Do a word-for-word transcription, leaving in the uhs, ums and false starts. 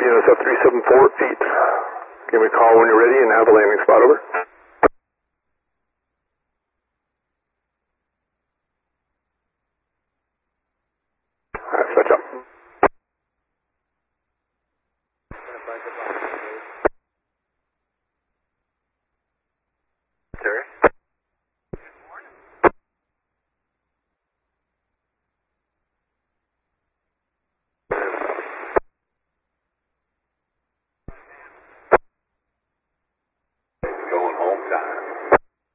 units up three seven four feet. Give me a call when you're ready and have a landing spot, over. Alright, switch up.